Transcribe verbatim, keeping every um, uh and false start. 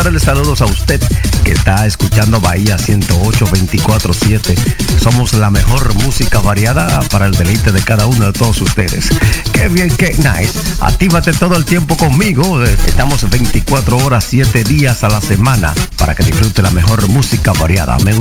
mandarle saludos a usted que está escuchando Bahía ciento ocho veinticuatro siete. Somos la mejor música variada para el deleite de cada uno de todos ustedes. Qué bien, qué nice. Actívate todo el tiempo conmigo. Estamos veinticuatro horas, siete días a la semana para que disfrute la mejor música variada. Me